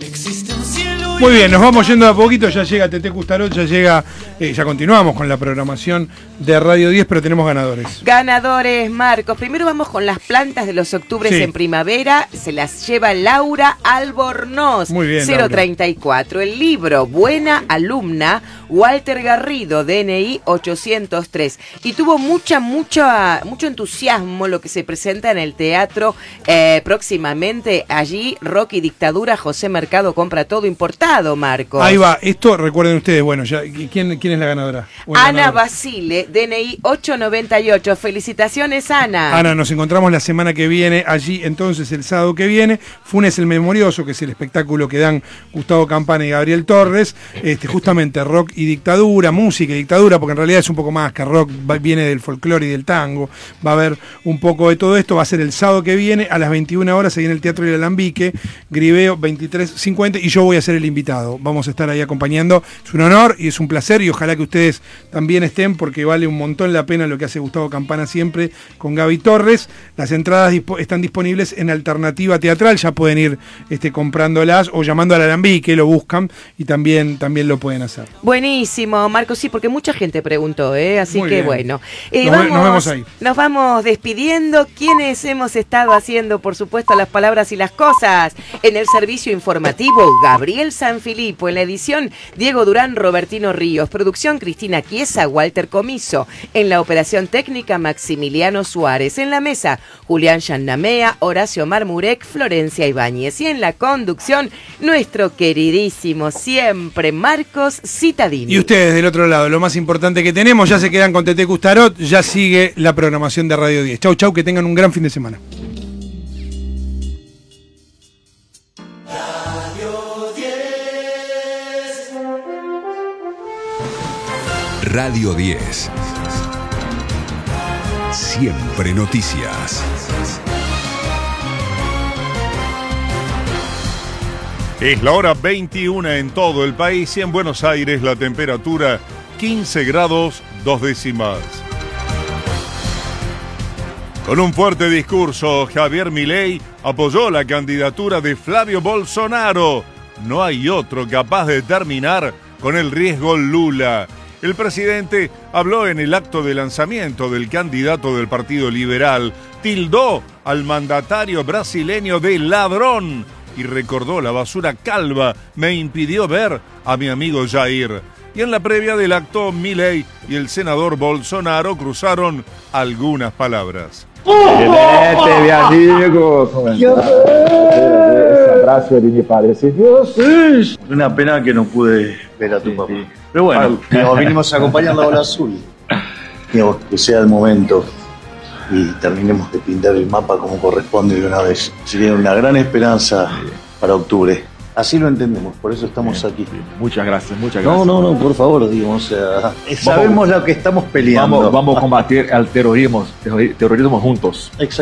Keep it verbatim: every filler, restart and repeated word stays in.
Muy bien, nos vamos yendo de a poquito, ya llega Tete Custarot, ya llega, eh, ya continuamos con la programación de Radio diez, pero tenemos ganadores. Ganadores, Marcos. Primero vamos con las plantas de los octubres Sí. en primavera. Se las lleva Laura Albornoz. Muy bien, cero treinta y cuatro. El libro Buena Alumna, Walter Garrido, D N I ochocientos tres. Y tuvo mucha, mucha, mucho entusiasmo lo que se presenta en el teatro eh, próximamente. Allí, Rock y Dictadura, José Mercado compra todo importado, Marcos. Ahí va, esto recuerden ustedes, bueno, ya ¿quién, quién es la ganadora? O el Ana ganador. Basile, D N I ochocientos noventa y ocho. Felicitaciones, Ana. Ana, nos encontramos la semana que viene, allí entonces el sábado que viene, Funes el Memorioso, que es el espectáculo que dan Gustavo Campana y Gabriel Torres, este, justamente rock y dictadura, música y dictadura, porque en realidad es un poco más que rock, va, viene del folclore y del tango, va a haber un poco de todo esto, va a ser el sábado que viene a las veintiuna horas, ahí en el Teatro del Alambique, Griveo veintitrés cincuenta, y yo voy a ser el invitado, vamos a estar ahí acompañando, es un honor y es un placer, y ojalá que ustedes también estén, porque vale un montón la pena lo que hace Gustavo Campana siempre con Gaby Torres. Las entradas dispo- están disponibles en Alternativa Teatral, ya pueden ir este, comprándolas o llamando al Alambique, lo buscan y también, también lo pueden hacer. Buenísimo, Marcos, sí, porque mucha gente preguntó, ¿eh? Así Muy que bien. bueno. Eh, Nos ve- nos vemos ahí. Nos vamos despidiendo. Quienes hemos estado haciendo, por supuesto, las palabras y las cosas. En el servicio informativo, Gabriel Sanfilippo. En la edición, Diego Durán, Robertino Ríos. Producción, Cristina Chiesa, Walter Comiso. En la operación técnica, Maximiliano Suárez. En la mesa, Julián Yannamea, Horacio Marmurek, Florencia Ibáñez. Y en la conducción, nuestro queridísimo siempre, Marcos Citadini. Y ustedes del otro lado, lo más importante que tenemos, ya se quedan con Tete Custarot, ya sigue la programación de Radio diez. Chau, chau, que tengan un gran fin de semana. Radio diez. Siempre noticias. Es la hora veintiuna en todo el país y en Buenos Aires la temperatura quince grados dos décimas. Con un fuerte discurso, Javier Milei apoyó la candidatura de Flavio Bolsonaro. No hay otro capaz de terminar con el riesgo Lula. El presidente habló en el acto de lanzamiento del candidato del Partido Liberal, tildó al mandatario brasileño de ladrón y recordó: la basura calva me impidió ver a mi amigo Jair. Y en la previa del acto, Milei y el senador Bolsonaro cruzaron algunas palabras. Genete, mi amigo. Ese abrazo de mi padre. ¿Sí? Sí. Una pena que no pude ver a tu Sí, papá. sí. Pero bueno, digamos, vinimos a acompañar la ola azul. Digamos, que sea el momento y terminemos de pintar el mapa como corresponde de una vez. Sería una gran esperanza para octubre. Así lo entendemos, por eso estamos Bien, aquí. bien. Muchas gracias, muchas gracias. No, no, no, por favor, digamos, o sea, sabemos lo que estamos peleando. Vamos, vamos a combatir al terrorismo, terrorismo juntos. Exactamente.